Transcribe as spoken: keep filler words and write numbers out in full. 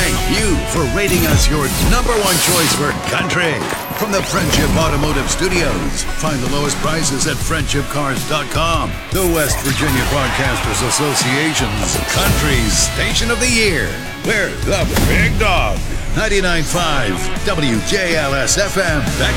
thank you for rating us your number one choice for country. From the Friendship Automotive Studios, find the lowest prices at friendship cars dot com. The West Virginia Broadcasters Association's Country Station of the Year. We're the Big Dog. ninety-nine point five W J L S F M. Back